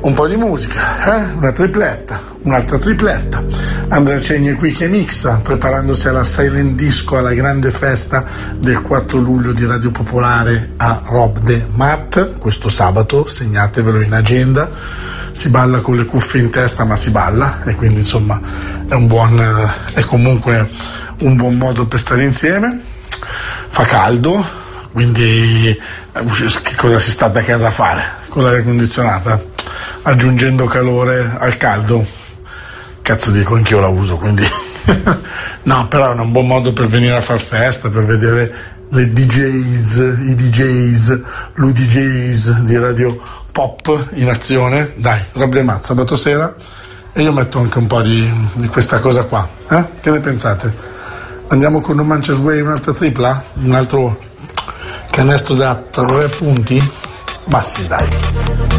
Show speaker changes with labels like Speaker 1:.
Speaker 1: Un po' di musica, una tripletta, un'altra tripletta. Andrea Cegni è qui che mixa, preparandosi alla Silent Disco, alla grande festa del 4 luglio di Radio Popolare a Rob de Mat, questo sabato, segnatevelo in agenda. Si balla con le cuffie in testa, ma si balla, e quindi insomma è comunque un buon modo per stare insieme. Fa caldo, quindi che cosa si sta da casa a fare? Con l'aria condizionata, aggiungendo calore al caldo, cazzo dico, anch'io la uso, quindi no, però è un buon modo per venire a far festa, per vedere i DJs l'UDJs di Radio Pop in azione. Dai, Rob de Mat sabato sera, e io metto anche un po' di questa cosa qua, che ne pensate? Andiamo con un Manchester Way, un'altra tripla, un altro canestro da 3 punti? Bassi, dai.